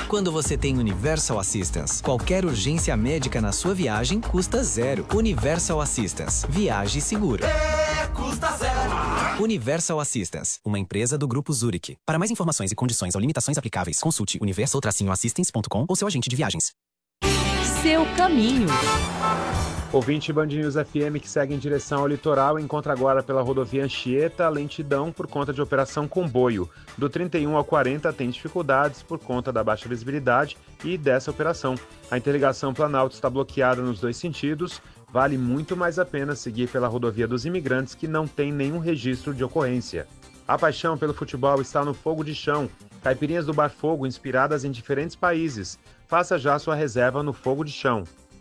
Quando você tem Universal Assistance, qualquer urgência médica na sua viagem custa zero. Universal Assistance. Viaje seguro. Custa zero. Universal Assistance, uma empresa do Grupo Zurich. Para mais informações e condições ou limitações aplicáveis, consulte universal-assistance.com ou seu agente de viagens. Seu caminho. Ouvinte Band News FM que segue em direção ao litoral encontra agora pela rodovia Anchieta lentidão por conta de operação comboio. Do 31 ao 40 tem dificuldades por conta da baixa visibilidade e dessa operação. A interligação Planalto está bloqueada nos dois sentidos. Vale muito mais a pena seguir pela rodovia dos imigrantes que não tem nenhum registro de ocorrência. A paixão pelo futebol está no fogo de chão. Caipirinhas do Bar Fogo inspiradas em diferentes países. Faça já sua reserva no fogo de chão.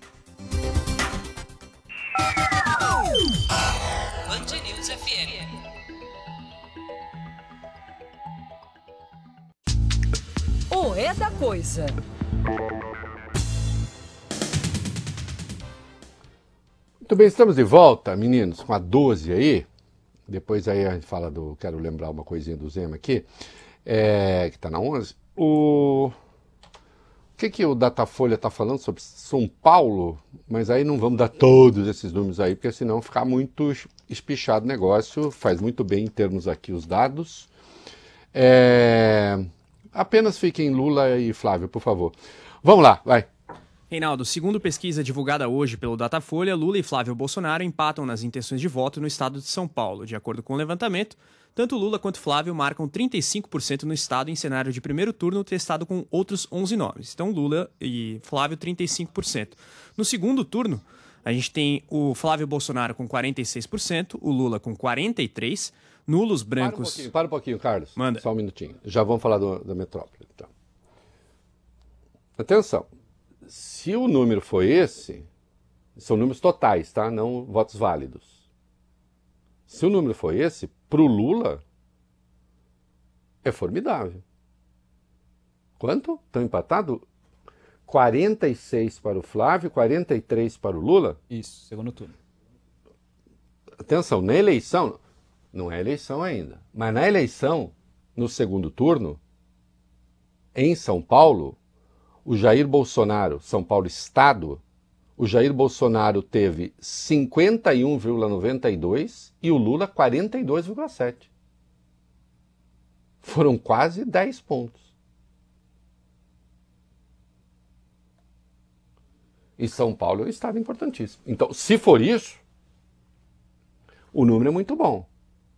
Band News FM. O É da Coisa. Muito bem, estamos de volta, meninos, com a 12 aí. Depois aí a gente fala do... Quero lembrar uma coisinha do Zema aqui, que está na 11. O que o Datafolha está falando sobre São Paulo? Mas aí não vamos dar todos esses números aí, porque senão fica muito espichado o negócio. Faz muito bem em termos aqui os dados. Apenas fiquem Lula e Flávio, por favor. Vamos lá, vai. Reinaldo, segundo pesquisa divulgada hoje pelo Datafolha, Lula e Flávio Bolsonaro empatam nas intenções de voto no estado de São Paulo. De acordo com o levantamento, tanto Lula quanto Flávio marcam 35% no estado em cenário de primeiro turno testado com outros 11 nomes. Então Lula e Flávio 35%. No segundo turno, a gente tem o Flávio Bolsonaro com 46%, o Lula com 43%, nulos brancos... Para um pouquinho, Carlos. Manda. Só um minutinho. Já vamos falar da metrópole. Então. Atenção. Se o número for esse, são números totais, tá? Não votos válidos. Se o número for esse, para o Lula, é formidável. Quanto? Estão empatados? 46 para o Flávio, 43 para o Lula? Isso, segundo turno. Atenção, na eleição, não é eleição ainda, mas na eleição, no segundo turno, em São Paulo, o Jair Bolsonaro, São Paulo Estado, o Jair Bolsonaro teve 51,92 e o Lula 42,7. Foram quase 10 pontos. E São Paulo é um estado importantíssimo. Então, se for isso, o número é muito bom.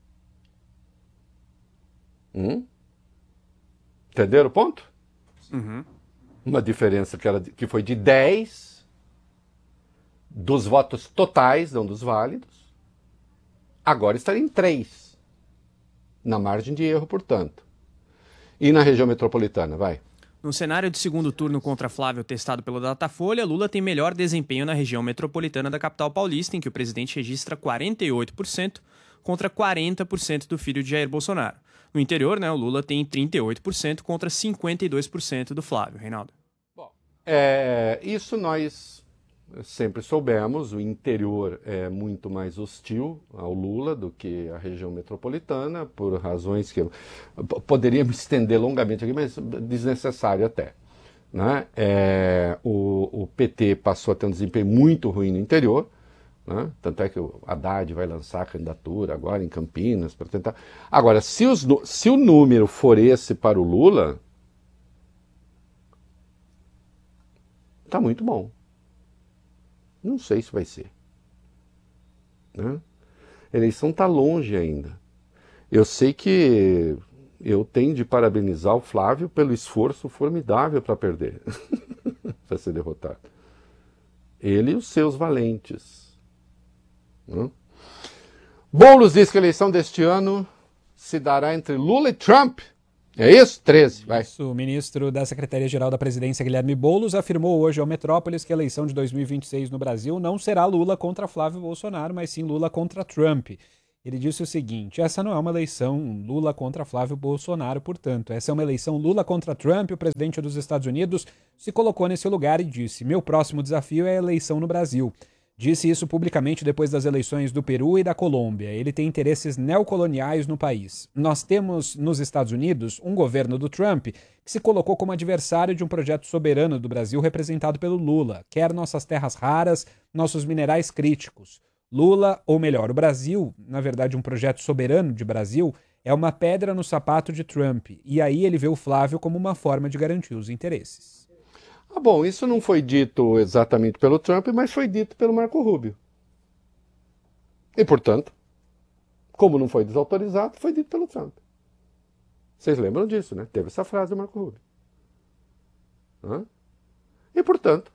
Entenderam o ponto? Uhum. Uma diferença que foi de 10 dos votos totais, não dos válidos. Agora estaria em 3. Na margem de erro, portanto. E na região metropolitana, vai. No cenário de segundo turno contra Flávio testado pelo Datafolha, Lula tem melhor desempenho na região metropolitana da capital paulista, em que o presidente registra 48% contra 40% do filho de Jair Bolsonaro. No interior, o Lula tem 38% contra 52% do Flávio. Reinaldo. Bom, isso nós sempre soubemos. O interior é muito mais hostil ao Lula do que a região metropolitana, por razões que eu poderia me estender longamente aqui, mas desnecessário até. Né? O PT passou a ter um desempenho muito ruim no interior. Né? Tanto é que o Haddad vai lançar a candidatura agora em Campinas para tentar... Agora, se o número for esse para o Lula, está muito bom. Não sei se vai ser. Né? A eleição está longe ainda. Eu sei que eu tenho de parabenizar o Flávio pelo esforço formidável para perder, para ser derrotado. Ele e os seus valentes. Boulos diz que a eleição deste ano se dará entre Lula e Trump. É isso? 13, vai. Isso, o ministro da Secretaria-Geral da Presidência, Guilherme Boulos, afirmou hoje ao Metrópolis que a eleição de 2026 no Brasil não será Lula contra Flávio Bolsonaro, mas sim Lula contra Trump. Ele disse o seguinte: essa não é uma eleição Lula contra Flávio Bolsonaro, portanto. Essa é uma eleição Lula contra Trump. O presidente dos Estados Unidos se colocou nesse lugar e disse: meu próximo desafio é a eleição no Brasil. Disse isso publicamente depois das eleições do Peru e da Colômbia. Ele tem interesses neocoloniais no país. Nós temos, nos Estados Unidos, um governo do Trump que se colocou como adversário de um projeto soberano do Brasil representado pelo Lula. Quer nossas terras raras, nossos minerais críticos. Lula, ou melhor, o Brasil, na verdade um projeto soberano de Brasil, é uma pedra no sapato de Trump. E aí ele vê o Flávio como uma forma de garantir os interesses. Bom, isso não foi dito exatamente pelo Trump, mas foi dito pelo Marco Rubio. E, portanto, como não foi desautorizado, foi dito pelo Trump. Vocês lembram disso, né? Teve essa frase do Marco Rubio. E, portanto,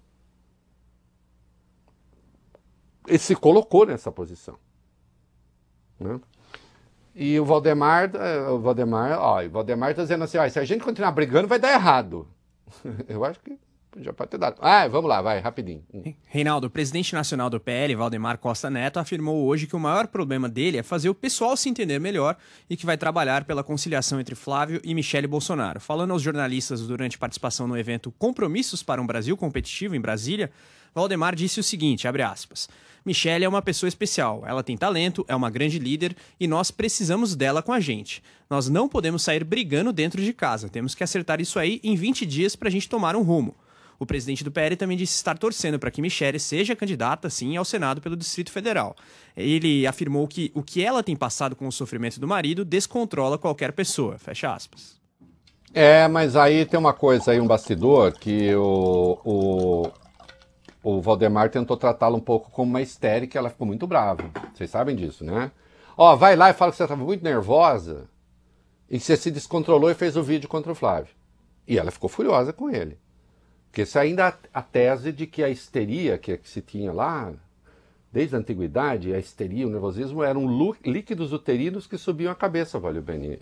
ele se colocou nessa posição. Né? E o Valdemar está dizendo assim, se a gente continuar brigando vai dar errado. Eu acho que já pode ter dado. Vamos lá, vai, rapidinho. Reinaldo, o presidente nacional do PL, Valdemar Costa Neto, afirmou hoje que o maior problema dele é fazer o pessoal se entender melhor e que vai trabalhar pela conciliação entre Flávio e Michele Bolsonaro. Falando aos jornalistas durante participação no evento Compromissos para um Brasil Competitivo em Brasília, Valdemar disse o seguinte, abre aspas, Michele é uma pessoa especial, ela tem talento, é uma grande líder e nós precisamos dela com a gente. Nós não podemos sair brigando dentro de casa, temos que acertar isso aí em 20 dias para a gente tomar um rumo. O presidente do PL também disse estar torcendo para que Michele seja candidata, sim, ao Senado pelo Distrito Federal. Ele afirmou que o que ela tem passado com o sofrimento do marido descontrola qualquer pessoa. Fecha aspas. Mas aí tem uma coisa aí, um bastidor, que o Valdemar tentou tratá-la um pouco como uma histérica e ela ficou muito brava. Vocês sabem disso, né? Vai lá e fala que você estava muito nervosa e que você se descontrolou e fez o vídeo contra o Flávio. E ela ficou furiosa com ele. Porque isso ainda a tese de que a histeria que se tinha lá, desde a antiguidade, a histeria, o nervosismo eram líquidos uterinos que subiam a cabeça, Valio Beni.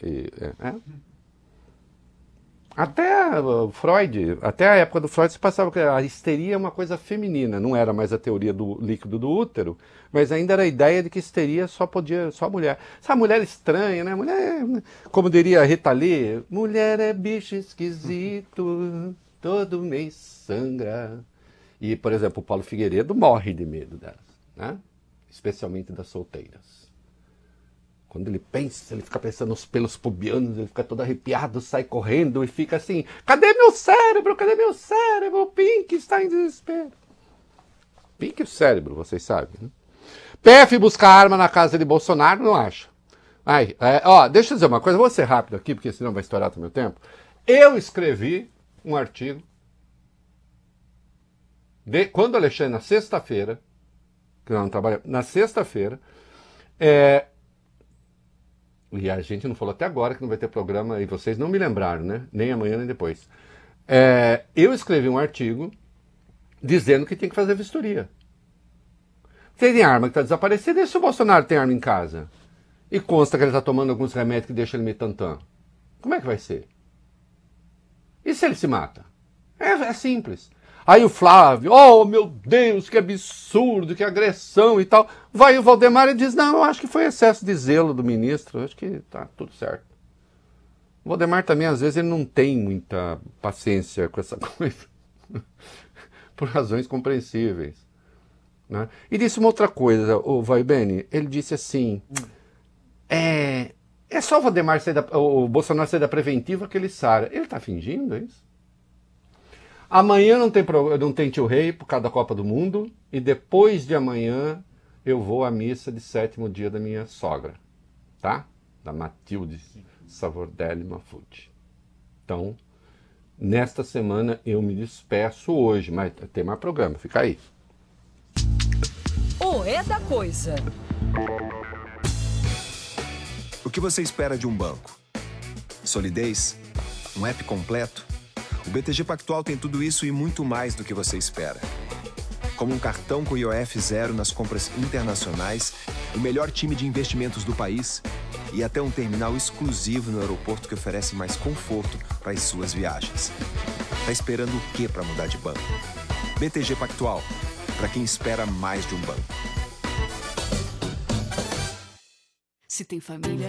Até Freud, até a época do Freud se passava que a histeria é uma coisa feminina, não era mais a teoria do líquido do útero, mas ainda era a ideia de que histeria só a mulher. Essa mulher estranha, né? Mulher, como diria a Rita Lee, mulher é bicho esquisito, todo mês sangra. E, por exemplo, o Paulo Figueiredo morre de medo delas, né? Especialmente das solteiras. Quando ele pensa, ele fica pensando nos pelos pubianos, ele fica todo arrepiado, sai correndo e fica assim, cadê meu cérebro? Cadê meu cérebro? O Pink está em desespero. Pink e o cérebro, vocês sabem, né? PF busca arma na casa de Bolsonaro, não acha. Deixa eu dizer uma coisa, vou ser rápido aqui, porque senão vai estourar o meu tempo. Eu escrevi um artigo, quando Alexandre, na sexta-feira, que nós não trabalhamos, na sexta-feira, e a gente não falou até agora que não vai ter programa, e vocês não me lembraram, né? Nem amanhã, nem depois. Eu escrevi um artigo dizendo que tem que fazer vistoria. Tem arma que está desaparecida, e se o Bolsonaro tem arma em casa? E consta que ele está tomando alguns remédios que deixam ele meio tantã. Como é que vai ser? E se ele se mata? É simples. Aí o Flávio, meu Deus, que absurdo, que agressão e tal. Vai o Valdemar e diz, não, eu acho que foi excesso de zelo do ministro, eu acho que tá tudo certo. O Valdemar também, às vezes, ele não tem muita paciência com essa coisa, por razões compreensíveis. Né? E disse uma outra coisa, o Vai Beni, ele disse assim, é só o Valdemar o Bolsonaro sair da preventiva que ele sara. Ele tá fingindo, é isso? Amanhã não tem tio rei por causa da Copa do Mundo. E depois de amanhã eu vou à missa de 7º dia da minha sogra. Tá? Da Matilde Savordelli Mafuti. Então, nesta semana eu me despeço hoje. Mas tem mais programa, fica aí. O É da Coisa. O que você espera de um banco? Solidez? Um app completo? O BTG Pactual tem tudo isso e muito mais do que você espera. Como um cartão com IOF zero nas compras internacionais, o melhor time de investimentos do país e até um terminal exclusivo no aeroporto que oferece mais conforto para as suas viagens. Tá esperando o quê para mudar de banco? BTG Pactual, para quem espera mais de um banco. Se tem família,